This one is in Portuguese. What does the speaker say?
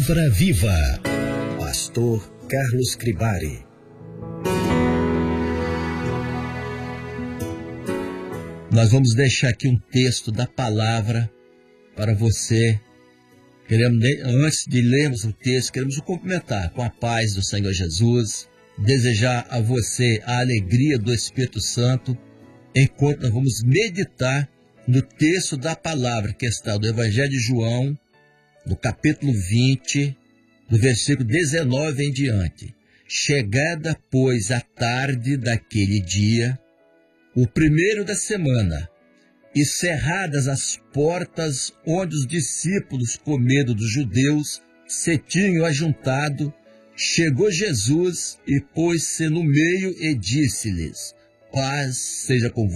Palavra Viva. Pastor Carlos Cribari. Nós vamos deixar aqui um texto da palavra para você. Antes de lermos o texto, queremos o cumprimentar com a paz do Senhor Jesus, desejar a você a alegria do Espírito Santo, enquanto nós vamos meditar no texto da palavra que está do Evangelho de João, no capítulo 20, do versículo 19 em diante. Chegada, pois, a tarde daquele dia, o primeiro da semana, e cerradas as portas onde os discípulos, com medo dos judeus, se tinham ajuntado, chegou Jesus e pôs-se no meio e disse-lhes: paz seja convosco.